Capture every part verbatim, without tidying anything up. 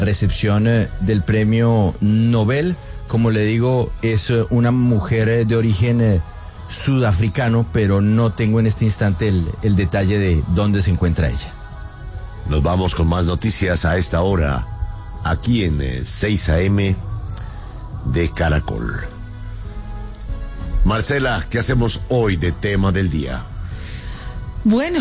recepción eh, del premio Nobel. Como le digo, es eh, una mujer eh, de origen eh, sudafricano, pero no tengo en este instante el, el detalle de dónde se encuentra ella. Nos vamos con más noticias a esta hora, aquí en eh, seis a eme de Caracol. Marcela, ¿qué hacemos hoy de tema del día? Bueno,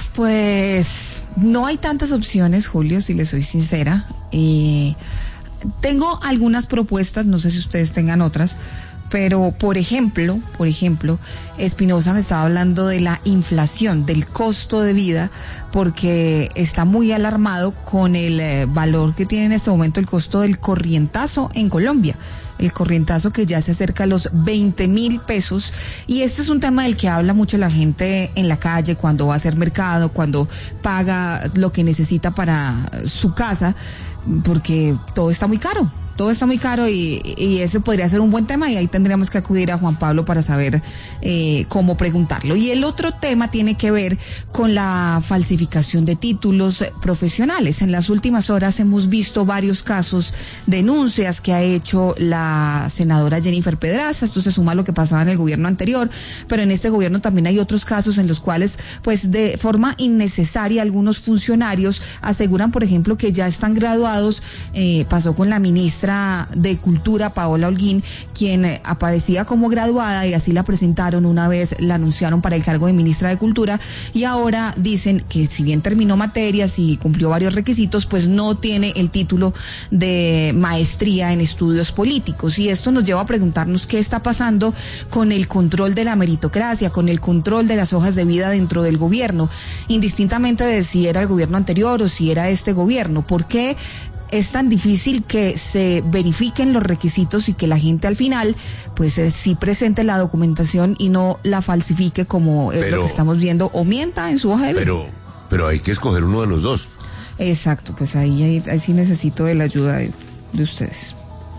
pues no hay tantas opciones, Julio, si le soy sincera. Eh, tengo algunas propuestas, no sé si ustedes tengan otras, pero por ejemplo, por ejemplo, Espinosa me estaba hablando de la inflación, del costo de vida, porque está muy alarmado con el eh, valor que tiene en este momento el costo del corrientazo en Colombia. El corrientazo que ya se acerca a los veinte mil pesos, y este es un tema del que habla mucho la gente en la calle cuando va a hacer mercado, cuando paga lo que necesita para su casa, porque todo está muy caro. Todo está muy caro y, y ese podría ser un buen tema, y ahí tendríamos que acudir a Juan Pablo para saber eh, cómo preguntarlo. Y el otro tema tiene que ver con la falsificación de títulos profesionales. En las últimas horas hemos visto varios casos, denuncias que ha hecho la senadora Jennifer Pedraza. Esto se suma a lo que pasaba en el gobierno anterior, pero en este gobierno también hay otros casos en los cuales, pues de forma innecesaria, algunos funcionarios aseguran, por ejemplo, que ya están graduados. Eh, pasó con la ministra de Cultura, Paola Holguín, quien eh, aparecía como graduada, y así la presentaron una vez, la anunciaron para el cargo de ministra de Cultura, y ahora dicen que si bien terminó materias y cumplió varios requisitos, pues no tiene el título de maestría en estudios políticos. Y esto nos lleva a preguntarnos qué está pasando con el control de la meritocracia, con el control de las hojas de vida dentro del gobierno, indistintamente de si era el gobierno anterior o si era este gobierno. ¿Por qué es tan difícil que se verifiquen los requisitos y que la gente al final pues eh, sí presente la documentación y no la falsifique, como es pero, lo que estamos viendo, o mienta en su hoja de vida? Pero, pero hay que escoger uno de los dos. Exacto, pues ahí, ahí, ahí sí necesito de la ayuda de, de ustedes.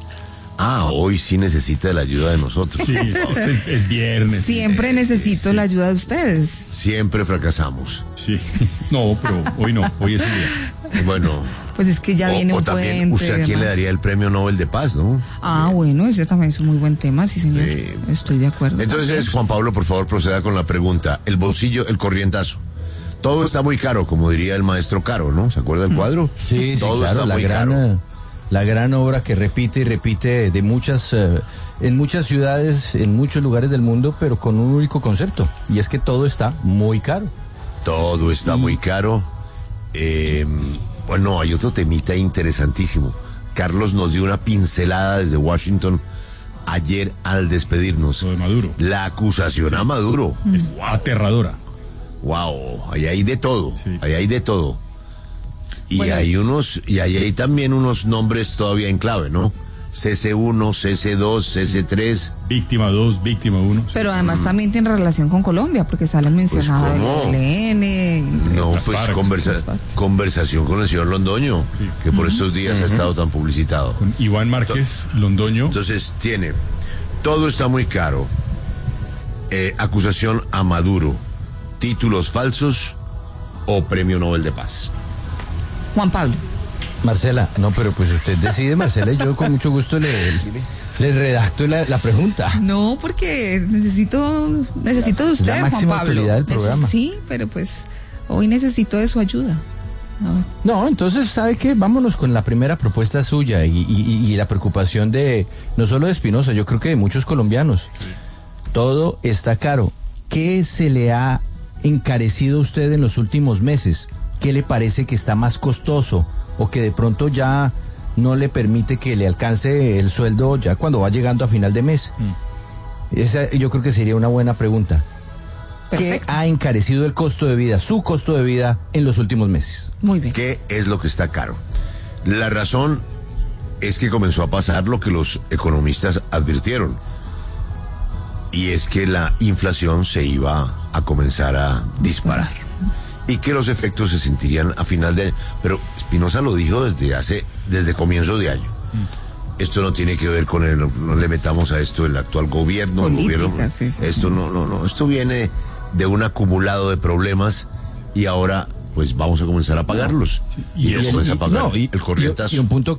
Ah, hoy sí necesita de la ayuda de nosotros. Sí, es, es viernes. Siempre necesito sí. la ayuda de ustedes. Siempre fracasamos. Sí, no, pero hoy no, hoy es el día. Bueno. Pues es que ya o, viene o un también puente. ¿Usted a quién le daría el premio Nobel de Paz, no? Ah, Bien. bueno, ese también es un muy buen tema, sí señor. Sí. Estoy de acuerdo. Entonces, también. Juan Pablo, por favor, proceda con la pregunta. El bolsillo, el corrientazo. Todo está muy caro, como diría el maestro Caro, ¿no? ¿Se acuerda del cuadro? Sí, Todo sí, claro, está la muy gran, caro. La gran obra que repite y repite de muchas, uh, en muchas ciudades, en muchos lugares del mundo, pero con un único concepto, y es que todo está muy caro. Todo está y... muy caro. Eh, bueno, hay otro temita interesantísimo. Carlos nos dio una pincelada desde Washington ayer al despedirnos. Lo de Maduro. La acusación sí. a Maduro. Es wow. aterradora. Wow, ahí hay de todo, sí. ahí hay de todo. Y bueno, hay unos, y ahí hay también unos nombres todavía en clave, ¿no? C C uno, C C dos, C C tres. Víctima dos, víctima uno. Pero además mm. también tiene relación con Colombia, porque salen mencionadas pues el E L N. No, pues Farc, conversa, conversación con el señor Londoño, sí. que por uh-huh. estos días uh-huh. ha estado tan publicitado. Con Iván Márquez, Ent- Londoño. Entonces tiene, todo está muy caro. Eh, acusación a Maduro, títulos falsos o premio Nobel de Paz. Juan Pablo. Marcela, no, pero pues usted decide, Marcela, y yo con mucho gusto le, le redacto la, la pregunta. No, porque necesito necesito de usted, la máxima Juan Pablo. autoridad del programa. Sí, pero pues hoy necesito de su ayuda. A ver. No, entonces, ¿sabe qué? Vámonos con la primera propuesta suya y, y, y la preocupación de, no solo de Espinosa, yo creo que de muchos colombianos. Sí. Todo está caro. ¿Qué se le ha encarecido a usted en los últimos meses? ¿Qué le parece que está más costoso o que de pronto ya no le permite que le alcance el sueldo ya cuando va llegando a final de mes? Mm. Esa yo creo que sería una buena pregunta. Perfecto. ¿Qué ha encarecido el costo de vida, su costo de vida en los últimos meses? Muy bien. ¿Qué es lo que está caro? La razón es que comenzó a pasar lo que los economistas advirtieron, y es que la inflación se iba a comenzar a disparar. Y que los efectos se sentirían a final de año. Pero Espinosa lo dijo desde hace, desde comienzo de año. Mm. Esto no tiene que ver con el, no, no le metamos a esto el actual gobierno, Política, el gobierno. Sí, sí, esto sí. no, no, no, esto viene de un acumulado de problemas y ahora pues vamos a comenzar a pagarlos. No. Y, y, y, y, a pagar no, y, el corrientazo. Y, y un punto